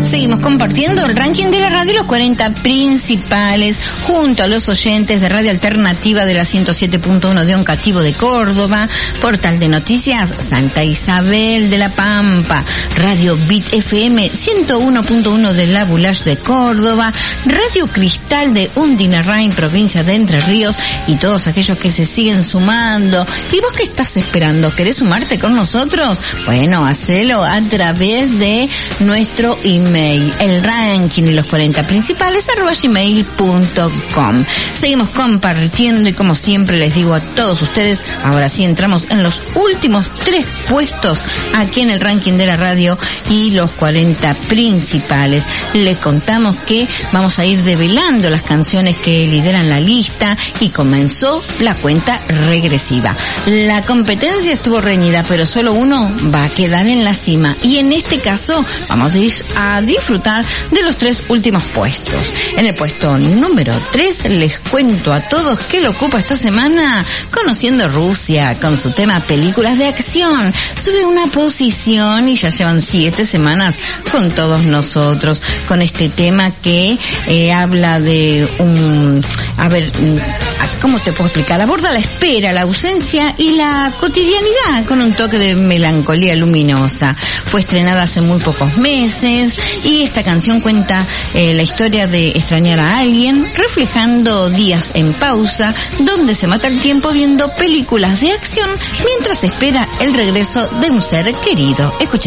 Seguimos compartiendo el ranking de la radio, los 40 principales, junto a los oyentes de Radio Alternativa de la 107.1 de Oncativo de Córdoba, Portal de Noticias Santa Isabel de la Pampa, Radio Bit FM 101.1 de La Bulash de Córdoba, Radio Cristal de Undinarrain, provincia de Entre Ríos, y todos aquellos que se siguen sumando. ¿Y vos qué estás esperando? ¿Querés sumarte con nosotros? Bueno, hacelo a través de nuestro email, el ranking de los 40 principales @gmail.com. Seguimos compartiendo y como siempre les digo a todos ustedes, ahora sí entramos en los últimos 3 puestos aquí en el ranking de la radio y los 40 principales. Les contamos que vamos a ir develando las canciones que lideran la lista y comenzó la cuenta regresiva. La competencia estuvo reñida, pero solo uno va a quedar en la cima y en este caso vamos a disfrutar de los 3 últimos puestos. En el puesto número 3 les cuento a todos que lo ocupa esta semana Conociendo Rusia con su tema Películas de Acción. Sube una posición y ya llevan 7 semanas con todos nosotros con este tema que habla de ¿cómo te puedo explicar? Aborda la espera, la ausencia y la cotidianidad con un toque de melancolía luminosa. Fue estrenada hace muy pocos meses y esta canción cuenta la historia de extrañar a alguien, reflejando días en pausa, donde se mata el tiempo viendo películas de acción mientras espera el regreso de un ser querido. Escucha.